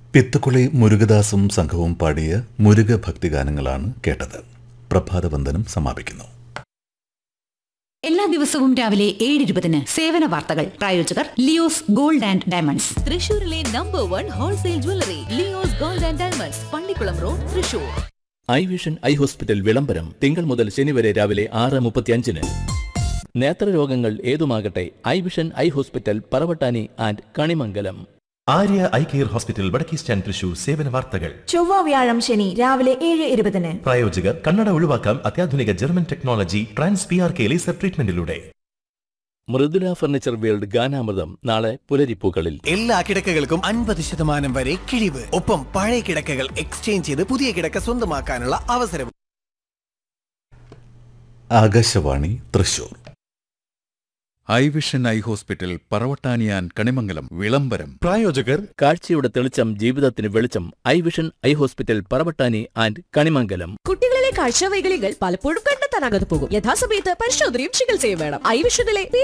പിത്തുക്കുളി മുരുകദാസും സംഘവും പാടിയ മുരുക ഭക്തിഗാനങ്ങളാണ് കേട്ടത്. പ്രഭാതവന്ദനം സമാപിക്കുന്നു. എല്ലാ ദിവസവും രാവിലെ 7:20 സേവന വാർത്തകൾ. പ്രായോജകർ ലിയോസ് ഗോൾഡ് ആൻഡ് ഡയമണ്ട്സ്, തൃശൂരിലെ number 1 wholesale jewellery Leo's gold and diamonds, Pallikkulam road, Thrissur. I vision eye hospital വിളംബരം തിങ്കൾ മുതൽ ശനി വരെ രാവിലെ 6:35. നേത്രരോഗങ്ങൾ ഏതുമാകട്ടെ, I vision eye hospital Paravattani and Kanimangalam. Arya eye care hospital വടക്കേ സ്റ്റാൻഡ്, തൃശൂർ. സേവന വാർത്തകൾ ചൊവ്വ വ്യാഴം ശനി രാവിലെ 7:20. പ്രായോജകർ കണ്ണട ഒഴിവാക്കാം അത്യാധുനിക German technology trans PRK laser ട്രീറ്റ്മെന്റിലൂടെ. Mridula furniture world ഗാനാമൃതം നാളെ പുലരിപ്പൂക്കളിൽ. എല്ലാ കിടക്കകൾക്കും 50% വരെ കിഴിവ്. ഒപ്പം പഴയ കിടക്കകൾ എക്സ്ചേഞ്ച് ചെയ്ത് പുതിയ കിടക്ക സ്വന്തമാക്കാനുള്ള അവസരം. Akashvani Thrissur. I vision eye hospital പറവട്ടാനിയാൻ Kanimangalam വിളംബരം. പ്രായോജകർ കാഴ്ചയുടെ തെളിച്ചം ജീവിതത്തിന് വെളിച്ചം. I vision eye hospital Paravattani and Kanimangalam. കുട്ടികളിലെ കാഴ്ച വൈകല്യങ്ങൾ പലപ്പോഴും കണ്ടെത്താനാകാതെ പോകും. യഥാസമയത്ത് പരിശോധനയും ചികിത്സയും വേണം. ഐ വിഷനിലെ